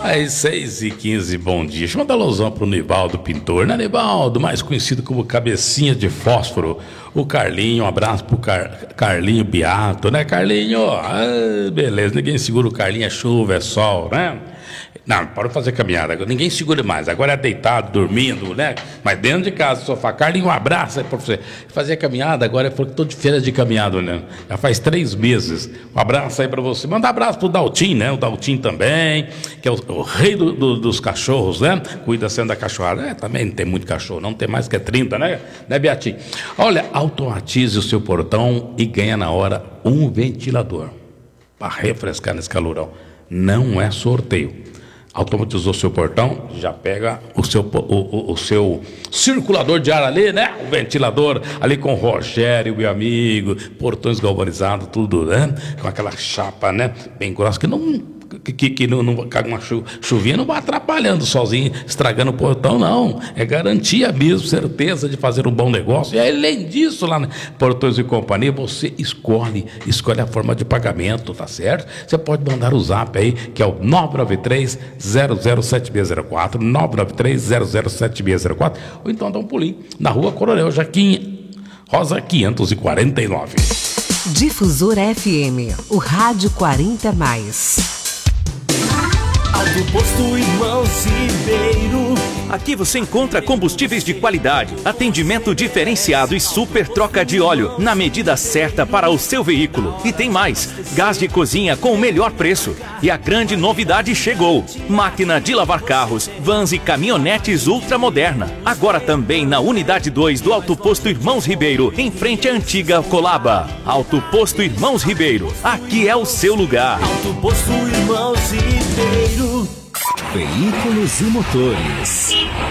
Às 6h15, bom dia. Deixa eu mandar alusão pro Nivaldo Pintor, né, Nivaldo? Mais conhecido como Cabecinha de Fósforo. O Carlinho, um abraço pro Carlinho Beato, né, Carlinho? Ah, beleza, ninguém segura o Carlinho, é chuva, é sol, né? Não, pode fazer caminhada, ninguém segura mais, agora é deitado, dormindo, né? Mas dentro de casa, no sofá. Carlinho, um abraço aí pra você. Fazer caminhada, agora eu tô de férias de caminhada, né? Já faz 3 meses. Um abraço aí pra você. Manda um abraço pro Daltim, né? O Daltim também, que é o rei dos cachorros, né? Cuida sendo da cachorrada. Também não tem muito cachorro, não tem mais que 30, né? Né, Beatinho? Olha, automatize o seu portão e ganha na hora um ventilador para refrescar nesse calorão. Não é sorteio. Automatizou seu portão, já pega o seu circulador de ar ali, né? O ventilador ali com o Rogério, meu amigo, portões galvanizados, tudo, né? Com aquela chapa, né? Bem grossa, que não uma chuvinha não vai atrapalhando sozinho, estragando o portão, não. É garantia mesmo, certeza de fazer um bom negócio. E além disso, lá na Portões e Companhia, você escolhe a forma de pagamento, tá certo? Você pode mandar o zap aí, que é o 993-007604, 993-007604, ou então dá um pulinho na Rua Coronel Joaquim Rosa 549. Difusora FM, o rádio 40+. Alto Posto Irmãos Ribeiro. Aqui você encontra combustíveis de qualidade, atendimento diferenciado e super troca de óleo na medida certa para o seu veículo. E tem mais, gás de cozinha com o melhor preço. E a grande novidade chegou: máquina de lavar carros, vans e caminhonetes ultramoderna. Agora também na unidade 2 do Alto Posto Irmãos Ribeiro, em frente à antiga Colaba. Alto Posto Irmãos Ribeiro, aqui é o seu lugar. Alto Posto Irmãos Ribeiro. Veículos e motores.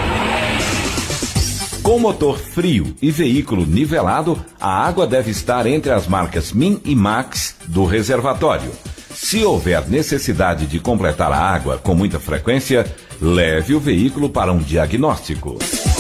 Com motor frio e veículo nivelado, a água deve estar entre as marcas Min e Max do reservatório. Se houver necessidade de completar a água com muita frequência, leve o veículo para um diagnóstico.